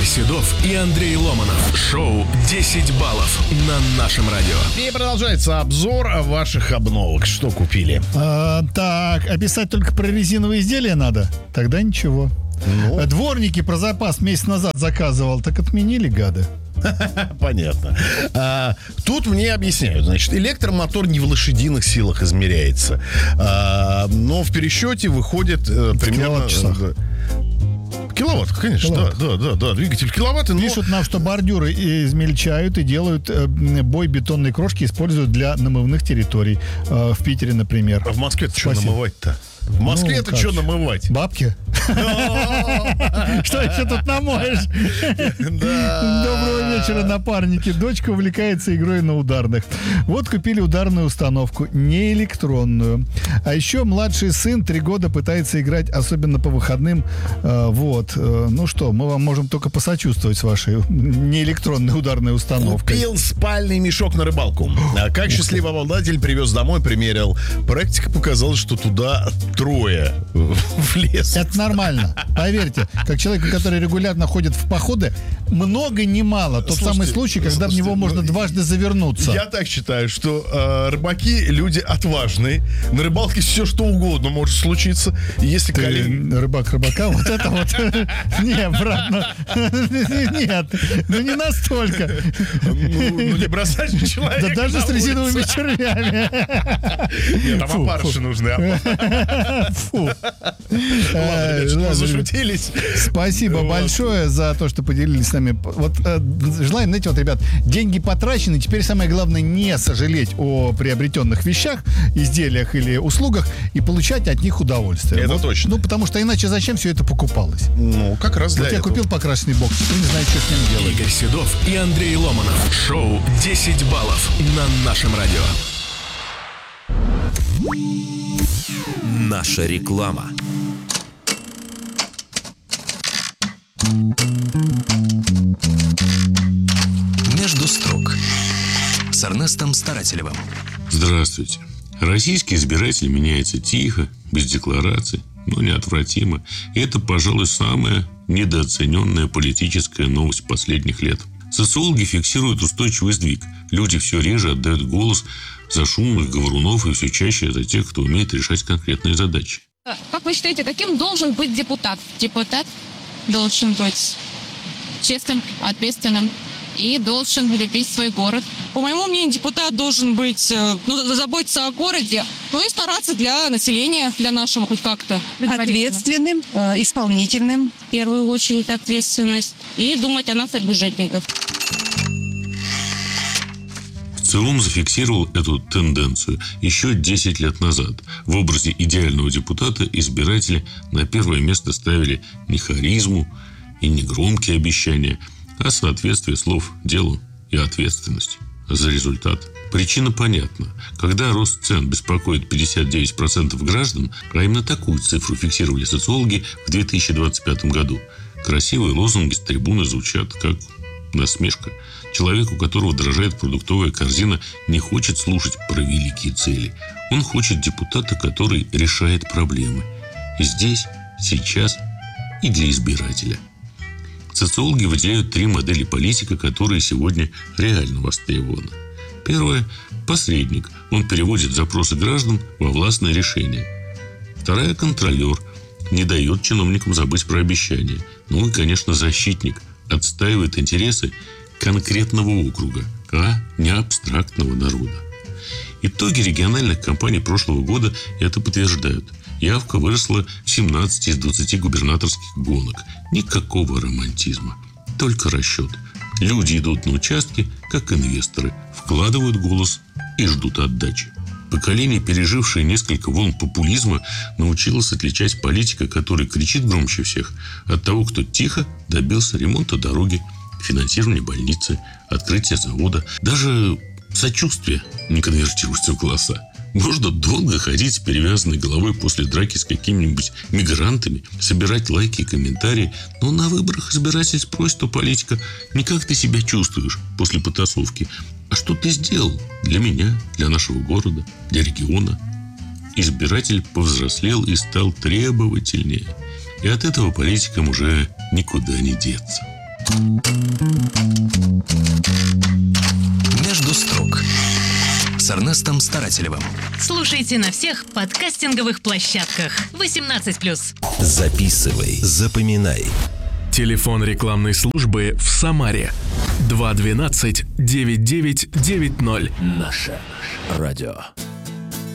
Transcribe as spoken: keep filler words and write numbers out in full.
Игорь Седов и Андрей Ломанов. Шоу «десять баллов» на нашем радио. И продолжается обзор ваших обновок. Что купили? А, так, описать только про резиновые изделия надо? Тогда ничего. Ну? Дворники про запас месяц назад заказывал, так отменили, гады. Понятно. А, тут мне объясняют, значит, электромотор не в лошадиных силах измеряется, а, но в пересчете выходит а, примерно... Киловатт-часах. Киловатт, конечно, Киловатт. да, да, да, да, двигатель в киловатты, но... Пишут нам, что бордюры измельчают и делают э, бой бетонной крошки, используют для намывных территорий. Э, в Питере, например. А в Москве-то что намывать-то? В Москве-то ну, что намывать? Бабки? Что еще тут намоешь? Доброго вечера, напарники. Дочка увлекается игрой на ударных. Вот купили ударную установку, не электронную. А еще младший сын три года пытается играть, особенно по выходным. Вот. Ну что, мы вам можем только посочувствовать с вашей неэлектронной ударной установкой. Купил спальный мешок на рыбалку. А как счастливый обладатель привез домой, примерил. Практика показала, что туда трое влез. Это нормально. Поверьте, как человеку, который регулярно ходит в походы, много не мало. Тот слушайте, самый случай, когда слушайте, в него можно ну, дважды завернуться. Я так считаю, что э, рыбаки люди отважные. На рыбалке все что угодно может случиться. Если Ты коллеги... рыбак рыбака, вот это вот. Не, брат, нет. Ну не настолько. Ну не бросать же человека. Да даже с резиновыми червями. Нет, там опарыши нужны. Фу. Ладно, зашутились. Спасибо большое за то, что поделились с нами. Вот желаем, знаете, вот, ребят, деньги потрачены. Теперь самое главное не сожалеть о приобретенных вещах, изделиях или услугах и получать от них удовольствие. Это вот, точно. Ну, потому что иначе зачем все это покупалось? Ну, как раз для вот этого. Я купил покрашенный бокс, теперь не знаю, что с ним делать. Игорь Седов и Андрей Ломанов. Шоу «десять баллов» на нашем радио. Наша реклама. Между строк с Эрнестом Старателевым. Здравствуйте. Российский избиратель меняется тихо, без деклараций, но неотвратимо. И это, пожалуй, самая недооцененная политическая новость последних лет. Социологи фиксируют устойчивый сдвиг. Люди все реже отдают голос за шумных говорунов и все чаще за тех, кто умеет решать конкретные задачи. Как вы считаете, каким должен быть депутат? Депутат должен быть честным, ответственным и должен любить свой город. По моему мнению, депутат должен быть, ну, заботиться о городе, ну и стараться для населения, для нашего хоть как-то. Ответственным, э, исполнительным, в первую очередь ответственность, и думать о нас, о бюджетниках. ЦИОМ зафиксировал эту тенденцию еще десять лет назад. В образе идеального депутата избиратели на первое место ставили не харизму и не громкие обещания, а соответствие слов делу и ответственность за результат. Причина понятна. Когда рост цен беспокоит пятьдесят девять процентов граждан, а именно такую цифру фиксировали социологи в две тысячи двадцать пятом году, красивые лозунги с трибуны звучат как насмешка. Человек, у которого дорожает продуктовая корзина, не хочет слушать про великие цели. Он хочет депутата, который решает проблемы. И здесь, сейчас и для избирателя. Социологи выделяют три модели политика, которые сегодня реально востребованы. Первая – посредник. Он переводит запросы граждан во властное решение. Вторая – контролер. Не дает чиновникам забыть про обещания. Ну и, конечно, защитник. Отстаивает интересы конкретного округа, а не абстрактного народа. Итоги региональных кампаний прошлого года это подтверждают. Явка выросла в семнадцать из двадцати губернаторских гонок. Никакого романтизма, только расчет. Люди идут на участки, как инвесторы, вкладывают голос и ждут отдачи. Поколение, пережившее несколько волн популизма, научилось отличать политика, который кричит громче всех, от того, кто тихо добился ремонта дороги, финансирования больницы, открытия завода. Даже сочувствие не конвертируется в голоса. Можно долго ходить с перевязанной головой после драки с какими-нибудь мигрантами, собирать лайки и комментарии, но на выборах избиратель спросит у политика не как ты себя чувствуешь после потасовки, а что ты сделал для меня, для нашего города, для региона. Избиратель повзрослел и стал требовательнее. И от этого политикам уже никуда не деться. «Между строк» с Эрнестом Старателевым. Слушайте на всех подкастинговых площадках. восемнадцать плюс. Записывай, запоминай. Телефон рекламной службы в Самаре два двенадцать девять девять девять ноль. Наше радио.